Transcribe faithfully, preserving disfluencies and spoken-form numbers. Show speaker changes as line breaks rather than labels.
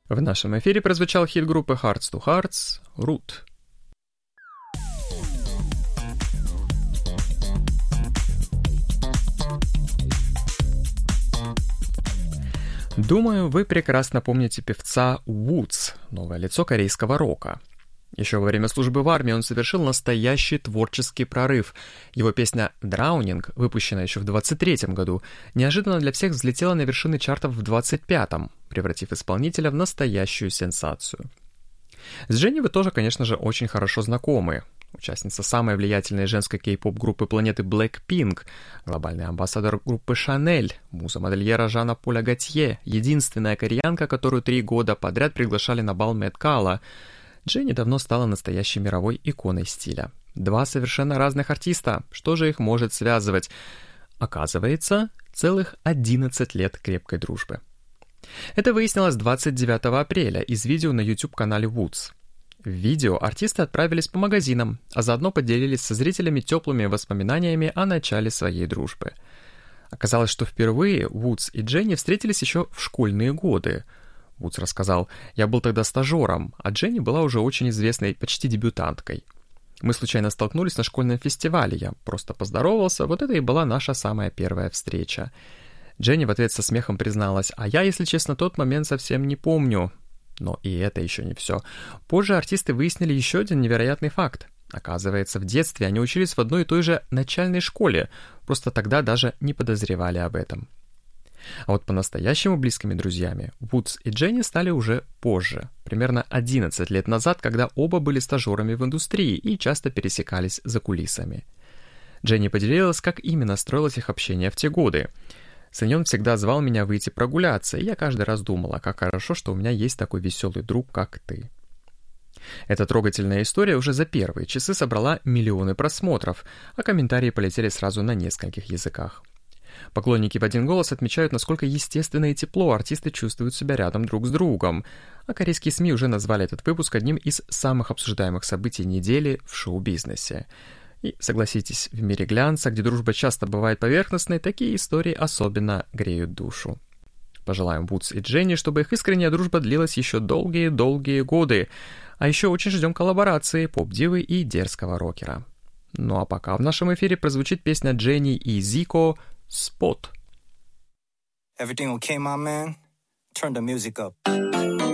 В нашем эфире прозвучал хит группы Hearts to Hearts «Root». Думаю, вы прекрасно помните певца Woods, новое лицо корейского рока. Еще во время службы в армии он совершил настоящий творческий прорыв. Его песня «Drowning», выпущенная еще в двадцать третьем году, неожиданно для всех взлетела на вершины чартов в двадцать пятом, превратив исполнителя в настоящую сенсацию. С Дженни вы тоже, конечно же, очень хорошо знакомы. Участница самой влиятельной женской кей-поп-группы планеты Blackpink, глобальный амбассадор группы Chanel, муза модельера Жана-Поля Готье, единственная кореянка, которую три года подряд приглашали на бал Мет Гала. Дженни давно стала настоящей мировой иконой стиля. Два совершенно разных артиста. Что же их может связывать? Оказывается, целых одиннадцать лет крепкой дружбы. Это выяснилось двадцать девятого апреля из видео на YouTube-канале Woods. В видео артисты отправились по магазинам, а заодно поделились со зрителями теплыми воспоминаниями о начале своей дружбы. Оказалось, что впервые Woods и Дженни встретились еще в школьные годы. Вудс рассказал: «Я был тогда стажером, а Дженни была уже очень известной, почти дебютанткой. Мы случайно столкнулись на школьном фестивале, я просто поздоровался, вот это и была наша самая первая встреча». Дженни в ответ со смехом призналась: «А я, если честно, тот момент совсем не помню». Но и это еще не все. Позже артисты выяснили еще один невероятный факт. Оказывается, в детстве они учились в одной и той же начальной школе, просто тогда даже не подозревали об этом. А вот по-настоящему близкими друзьями Вудс и Дженни стали уже позже, примерно одиннадцать лет назад, когда оба были стажерами в индустрии и часто пересекались за кулисами. Дженни поделилась, как именно строилось их общение в те годы. «Саньон всегда звал меня выйти прогуляться, и я каждый раз думала, как хорошо, что у меня есть такой веселый друг, как ты». Эта трогательная история уже за первые часы собрала миллионы просмотров, а комментарии полетели сразу на нескольких языках. Поклонники в один голос отмечают, насколько естественно и тепло артисты чувствуют себя рядом друг с другом, а корейские СМИ уже назвали этот выпуск одним из самых обсуждаемых событий недели в шоу-бизнесе. И, согласитесь, в мире глянца, где дружба часто бывает поверхностной, такие истории особенно греют душу. Пожелаем Вудс и Дженни, чтобы их искренняя дружба длилась еще долгие-долгие годы, а еще очень ждем коллаборации поп-дивы и дерзкого рокера. Ну а пока в нашем эфире прозвучит песня Дженни и Zico «Spot».
Everything okay, my man? Turn the music up.